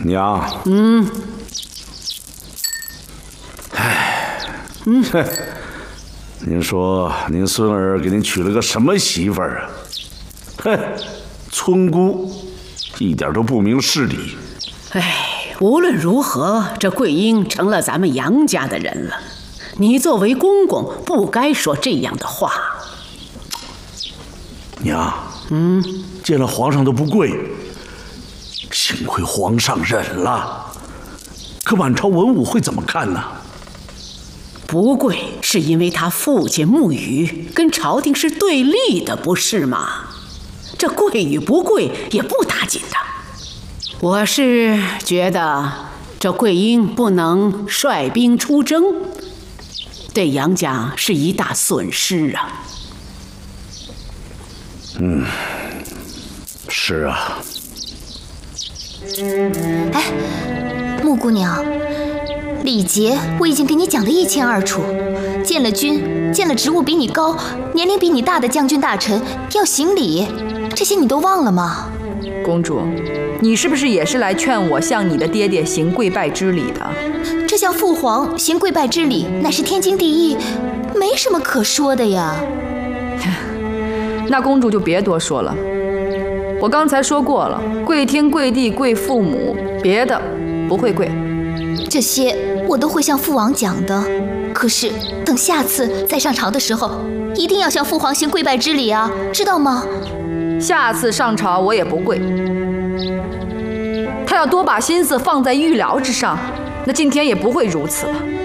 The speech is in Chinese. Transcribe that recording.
娘。您说您孙儿给您娶了个什么媳妇儿啊？哼，村姑，一点都不明事理。 无论如何，这桂英成了咱们杨家的人了。你作为公公，不该说这样的话。 娘，见了皇上都不跪，幸亏皇上忍了。可满朝文武会怎么看呢？ 不跪是因为他父亲沐雨跟朝廷是对立的，不是吗？这跪与不跪也不打紧的。我是觉得这桂英不能率兵出征，对杨家是一大损失啊。 是啊。 穆姑娘，礼节我已经给你讲得一清二楚。见了君，见了职务比你高、年龄比你大的将军大臣，要行礼，这些你都忘了吗？ 公主，你是不是也是来劝我向你的爹爹行跪拜之礼的？ 这向父皇行跪拜之礼，乃是天经地义，没什么可说的呀。 那公主就别多说了。我刚才说过了，跪天跪地跪父母，别的不会跪。 这些我都会向父王讲的，可是等下次再上朝的时候，一定要向父皇行跪拜之礼啊，知道吗？ 下次上朝我也不跪。他要多把心思放在御疗之上，那今天也不会如此了。